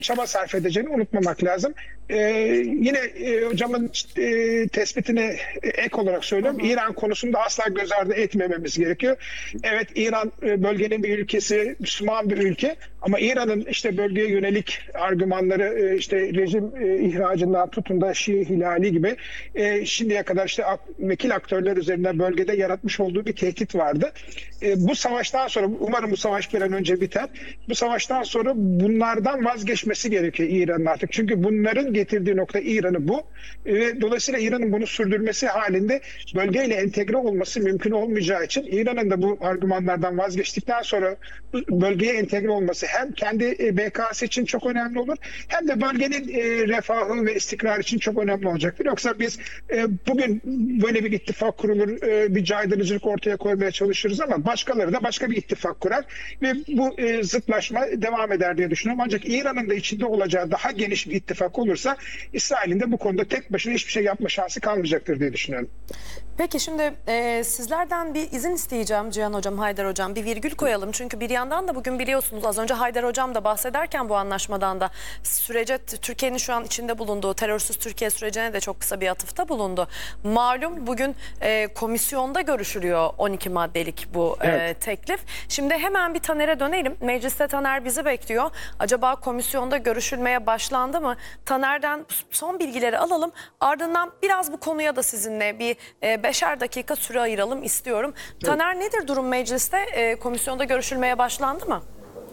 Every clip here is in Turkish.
çaba sarf edeceğini unutmamak lazım. Yine hocamın tespitine ek olarak söylüyorum. İran konusunda asla göz ardı etmememiz gerekiyor. Evet, İran bölgenin bir ülkesi, Müslüman bir ülke, ama İran'ın işte bölgeye yönelik argümanları, işte rejim ihracından tutun da Şii hilali gibi şimdiye kadar işte vekil aktörler üzerinden bölgede yaratmış olduğu bir tehdit vardı. Bu savaştan sonra, umarım bu savaş bir an önce biter. Bu savaştan sonra bunlardan vazgeçmesi gerekiyor İran'ın artık. Çünkü bunların getirdiği nokta İran'ı bu. Ve dolayısıyla İran'ın bunu sürdürmesi halinde bölgeyle entegre olması mümkün olmayacağı için İran'ın da bu argümanlardan vazgeçtikten sonra bölgeye entegre olması hem kendi BK'sı için çok önemli olur, hem de bölgenin refahı ve istikrarı için çok önemli olacaktır. Yoksa biz bugün böyle bir ittifak kurulur, bir caydırıcılık ortaya koymaya çalışırız, ama başkaları da başka bir ittifak kurar ve bu zıtlaşma devam eder diye düşünüyorum. Ancak İran'ın da içinde olacağı daha geniş bir ittifak olursa İsrail'in de bu konuda tek başına hiçbir şey yapma şansı kalmayacaktır diye düşünüyorum. Peki şimdi sizlerden bir izin isteyeceğim Cihan Hocam, Haydar Hocam. Bir virgül koyalım. Çünkü bir yandan da bugün biliyorsunuz, az önce Haydar Hocam da bahsederken bu anlaşmadan da sürece, Türkiye'nin şu an içinde bulunduğu terörsüz Türkiye sürecine de çok kısa bir atıfta bulundu. Malum bugün komisyonda görüşülüyor 12 maddelik bu teklif. Şimdi hemen bir Taner'e dönelim. Mecliste Taner bizi bekliyor. Acaba komisyonda görüşülmeye başlandı mı? Taner'den son bilgileri alalım. Ardından biraz bu konuya da sizinle bir 5'er dakika süre ayıralım istiyorum. Evet. Taner, nedir durum mecliste? Komisyonda görüşülmeye başlandı mı?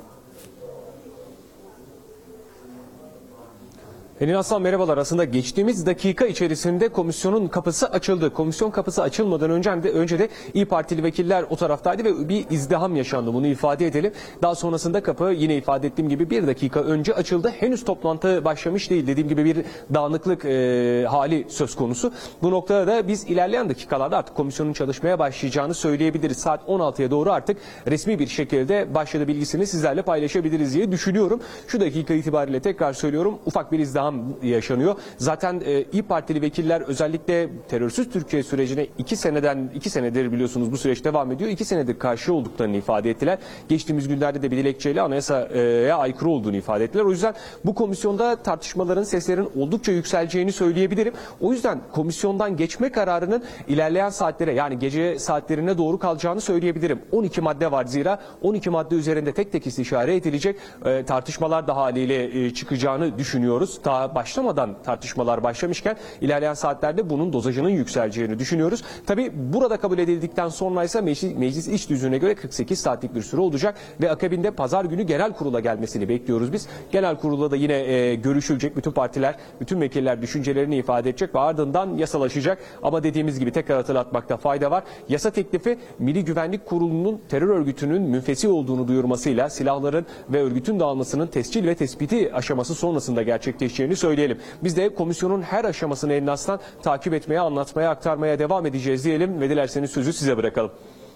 Pelin Aslan merhabalar. Aslında geçtiğimiz dakika içerisinde komisyonun kapısı açıldı. Komisyon kapısı açılmadan önce de İYİ Partili vekiller o taraftaydı ve bir izdiham yaşandı. Bunu ifade edelim. Daha sonrasında kapı yine ifade ettiğim gibi bir dakika önce açıldı. Henüz toplantı başlamış değil. Dediğim gibi bir dağınıklık hali söz konusu. Bu noktada da biz ilerleyen dakikalarda artık komisyonun çalışmaya başlayacağını söyleyebiliriz. Saat 16'ya doğru artık resmi bir şekilde başladı bilgisini sizlerle paylaşabiliriz diye düşünüyorum. Şu dakika itibariyle tekrar söylüyorum, ufak bir izdiham yaşanıyor. Zaten İYİ Partili vekiller özellikle terörsüz Türkiye sürecine 2 senedir biliyorsunuz bu süreç devam ediyor. 2 senedir karşı olduklarını ifade ettiler. Geçtiğimiz günlerde de bir dilekçeyle anayasaya aykırı olduğunu ifade ettiler. O yüzden bu komisyonda tartışmaların, seslerin oldukça yükseleceğini söyleyebilirim. O yüzden komisyondan geçme kararının ilerleyen saatlere, yani gece saatlerine doğru kalacağını söyleyebilirim. 12 madde var zira 12 madde üzerinde tek tek istişare edilecek tartışmalar da haliyle çıkacağını düşünüyoruz. Daha başlamadan tartışmalar başlamışken ilerleyen saatlerde bunun dozajının yükseleceğini düşünüyoruz. Tabii burada kabul edildikten sonra ise meclis iç düzüğüne göre 48 saatlik bir süre olacak ve akabinde pazar günü genel kurula gelmesini bekliyoruz biz. Genel kurulda da yine görüşülecek, bütün partiler, bütün vekiller düşüncelerini ifade edecek ve ardından yasalaşacak. Ama dediğimiz gibi tekrar hatırlatmakta fayda var. Yasa teklifi Milli Güvenlik Kurulu'nun terör örgütünün münfesi olduğunu duyurmasıyla silahların ve örgütün dağılmasının tescil ve tespiti aşaması sonrasında gerçekleşeceğini söyleyelim. Biz de komisyonun her aşamasını en azından takip etmeye, anlatmaya, aktarmaya devam edeceğiz diyelim ve dilerseniz sözü size bırakalım.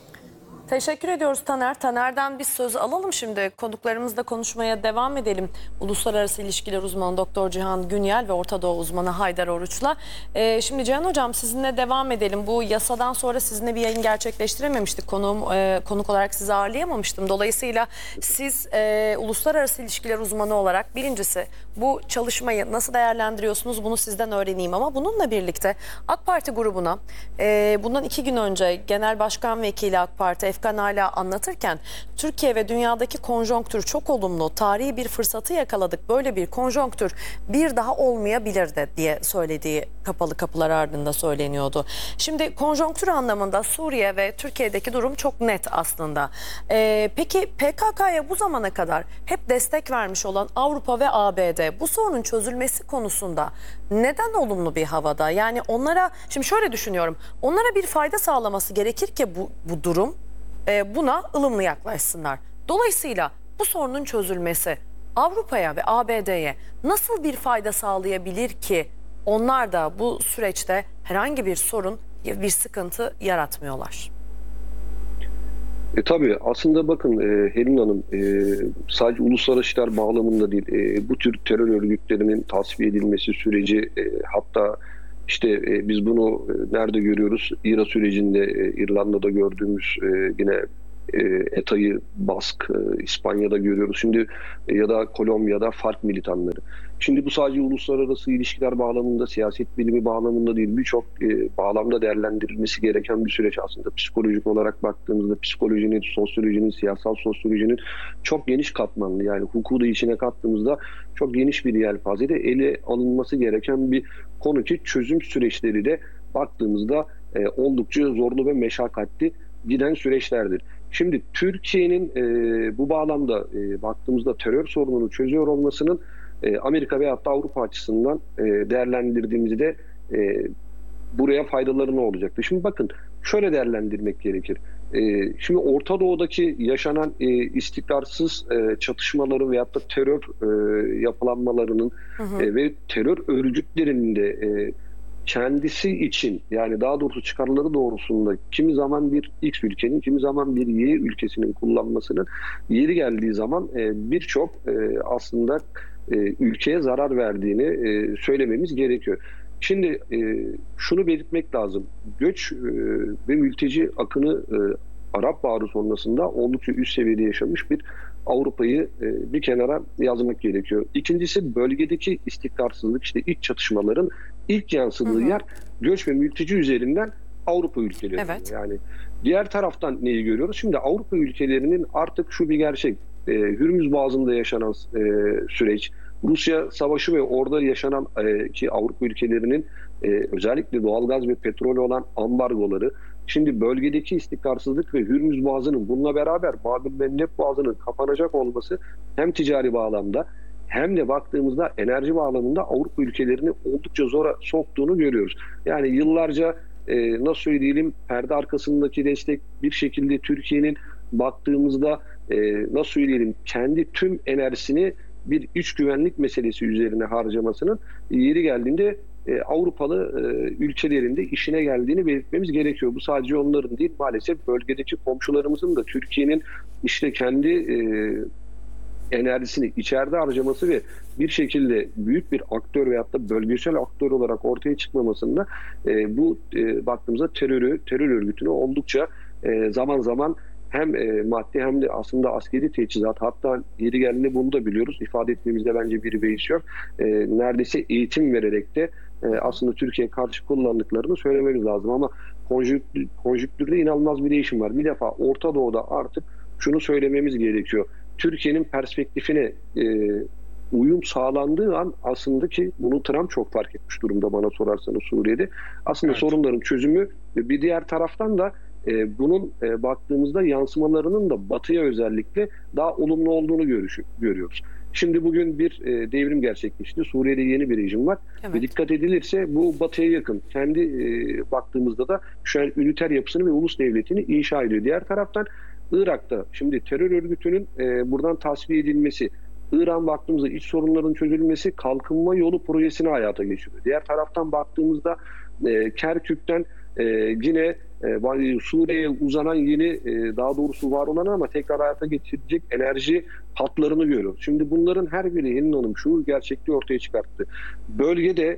Teşekkür ediyoruz Taner. Taner'den bir söz alalım şimdi. Konuklarımızla konuşmaya devam edelim. Uluslararası İlişkiler uzmanı Doktor Cihan Günyel ve Orta Doğu uzmanı Haydar Oruç'la. Şimdi Cihan Hocam, sizinle devam edelim. Bu yasadan sonra sizinle bir yayın gerçekleştirememiştik. Konuk olarak sizi ağırlayamamıştım. Dolayısıyla siz uluslararası ilişkiler uzmanı olarak birincisi bu çalışmayı nasıl değerlendiriyorsunuz, bunu sizden öğreneyim. Ama bununla birlikte AK Parti grubuna bundan 2 gün önce Genel Başkan Vekili AK Parti Efkan Ala anlatırken Türkiye ve dünyadaki konjonktür çok olumlu, tarihi bir fırsatı yakaladık, böyle bir konjonktür bir daha olmayabilirdi diye söylediği kapalı kapılar ardında söyleniyordu. Şimdi konjonktür anlamında Suriye ve Türkiye'deki durum çok net aslında. Peki PKK'ya bu zamana kadar hep destek vermiş olan Avrupa ve ABD bu sorunun çözülmesi konusunda neden olumlu bir havada? Yani onlara, şimdi şöyle düşünüyorum, onlara bir fayda sağlaması gerekir ki bu durum buna ılımlı yaklaşsınlar. Dolayısıyla bu sorunun çözülmesi Avrupa'ya ve ABD'ye nasıl bir fayda sağlayabilir ki onlar da bu süreçte herhangi bir sorun, bir sıkıntı yaratmıyorlar? Tabii aslında bakın Helin Hanım, sadece uluslararası işler bağlamında değil, bu tür terör örgütlerinin tasfiye edilmesi süreci, hatta işte biz bunu nerede görüyoruz? İRA sürecinde, İrlanda'da gördüğümüz yine ETA'yı, Bask, İspanya'da görüyoruz. Şimdi ya da Kolombiya'da FARC militanları. Şimdi bu sadece uluslararası ilişkiler bağlamında, siyaset bilimi bağlamında değil, birçok bağlamda değerlendirilmesi gereken bir süreç aslında. Psikolojik olarak baktığımızda psikolojinin, sosyolojinin, siyasal sosyolojinin çok geniş katmanlı, yani hukuku da içine kattığımızda çok geniş bir yelpazede ele alınması gereken bir konu ki çözüm süreçleri de baktığımızda oldukça zorlu ve meşakkatli giden süreçlerdir. Şimdi Türkiye'nin bu bağlamda baktığımızda terör sorununu çözüyor olmasının Amerika veyahut da Avrupa açısından değerlendirdiğimizde buraya faydaları ne olacaktı? Şimdi bakın şöyle değerlendirmek gerekir. Şimdi Orta Doğu'daki yaşanan istikrarsız çatışmaların veyahut da terör yapılanmalarının ve terör örgütlerinin de kendisi için, yani daha doğrusu çıkarları doğrusunda kimi zaman bir X ülkenin, kimi zaman bir Y ülkesinin kullanmasının yeri geldiği zaman birçok aslında ülkeye zarar verdiğini söylememiz gerekiyor. Şimdi şunu belirtmek lazım. Göç ve mülteci akını Arap Baharı sonrasında oldukça üst seviyede yaşamış bir Avrupa'yı bir kenara yazmak gerekiyor. İkincisi, bölgedeki istikrarsızlık, işte iç çatışmaların ilk yansıdığı yer göç ve mülteci üzerinden Avrupa ülkeleri. Evet. Yani diğer taraftan neyi görüyoruz? Şimdi Avrupa ülkelerinin artık şu bir gerçek. Hürmüz Boğazı'nda yaşanan süreç, Rusya savaşı ve orada yaşanan ki Avrupa ülkelerinin özellikle doğalgaz ve petrol olan ambargoları, şimdi bölgedeki istikrarsızlık ve Hürmüz Boğazı'nın bununla beraber Babil-Mendeb Boğazı'nın kapanacak olması hem ticari bağlamda hem de baktığımızda enerji bağlamında Avrupa ülkelerini oldukça zora soktuğunu görüyoruz. Yani yıllarca nasıl söyleyelim, perde arkasındaki destek bir şekilde Türkiye'nin baktığımızda nasıl söyleyelim, kendi tüm enerjisini bir iç güvenlik meselesi üzerine harcamasının yeri geldiğinde Avrupalı ülkelerinde işine geldiğini belirtmemiz gerekiyor. Bu sadece onların değil, maalesef bölgedeki komşularımızın da Türkiye'nin işte kendi enerjisini içeride harcaması ve bir şekilde büyük bir aktör veyahut da bölgesel aktör olarak ortaya çıkmamasında bu baktığımızda terör örgütünü oldukça zaman zaman hem maddi hem de aslında askeri teçhizat, hatta yeri geldiğinde bunu da biliyoruz. İfade etmemizde bence bir beis yok. Neredeyse eğitim vererek de aslında Türkiye'ye karşı kullandıklarını söylememiz lazım. Ama konjüktürde inanılmaz bir değişim var. Bir defa Orta Doğu'da artık şunu söylememiz gerekiyor. Türkiye'nin perspektifine uyum sağlandığı an aslında, ki bunu Trump çok fark etmiş durumda bana sorarsanız Suriye'de. Aslında sorunların çözümü ve bir diğer taraftan da bunun baktığımızda yansımalarının da Batı'ya özellikle daha olumlu olduğunu görüyoruz. Şimdi bugün bir devrim gerçekleşti. Suriye'de yeni bir rejim var. Evet. Ve dikkat edilirse bu Batı'ya yakın. Kendi baktığımızda da şu an üniter yapısını ve ulus devletini inşa ediyor. Diğer taraftan Irak'ta şimdi terör örgütünün buradan tasfiye edilmesi, İran baktığımızda iç sorunların çözülmesi, kalkınma yolu projesini hayata geçiriyor. Diğer taraftan baktığımızda Kerkük'ten yine Suriye'ye uzanan yeni, daha doğrusu var olan ama tekrar hayata geçirecek enerji hatlarını görüyoruz. Şimdi bunların her biri Helin Hanım şu gerçekliği ortaya çıkarttı. Bölgede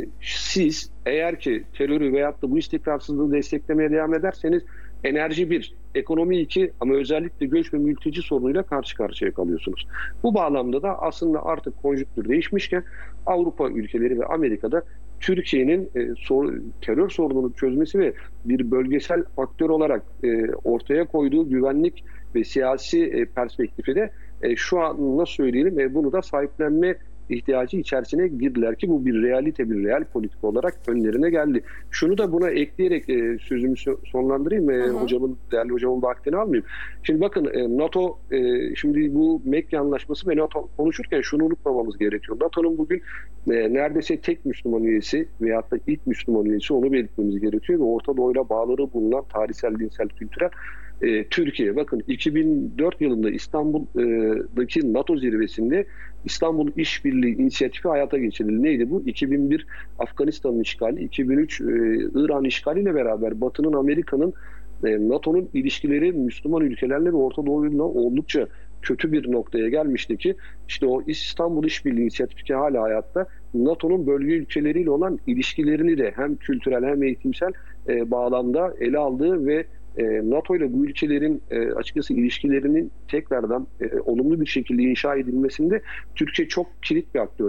siz eğer ki terörü veyahut da bu istikrarsızlığı desteklemeye devam ederseniz enerji bir, ekonomi iki, ama özellikle göç ve mülteci sorunuyla karşı karşıya kalıyorsunuz. Bu bağlamda da aslında artık konjüktür değişmişken Avrupa ülkeleri ve Amerika'da Türkiye'nin terör sorununu çözmesi ve bir bölgesel faktör olarak ortaya koyduğu güvenlik ve siyasi perspektifi de şu an nasıl söyleyelim, bunu da sahiplenme ihtiyacı içerisine girdiler ki bu bir realite, bir real politik olarak önlerine geldi. Şunu da buna ekleyerek sözümü sonlandırayım. Değerli hocamın vaktini almayayım. Şimdi bakın NATO, şimdi bu Mekke Anlaşması ve NATO konuşurken şunu unutmamamız gerekiyor. NATO'nun bugün neredeyse tek Müslüman üyesi veyahut da ilk Müslüman üyesi, onu belirtmemiz gerekiyor ve Orta Doğu'yla bağları bulunan tarihsel, dinsel, kültürel Türkiye. Bakın 2004 yılında İstanbul'daki NATO zirvesinde İstanbul İşbirliği İnisiyatifi hayata geçirildi. Neydi bu? 2001 Afganistan'ın işgali, 2003 İran işgaliyle beraber Batı'nın, Amerika'nın, NATO'nun ilişkileri Müslüman ülkelerle ve Orta Doğu'yla oldukça kötü bir noktaya gelmişti ki işte o İstanbul İşbirliği İnisiyatifi hala hayatta, NATO'nun bölge ülkeleriyle olan ilişkilerini de hem kültürel hem eğitimsel bağlamda ele aldığı ve NATO ile bu ülkelerin açıkçası ilişkilerinin tekrardan olumlu bir şekilde inşa edilmesinde Türkiye çok kilit bir aktör.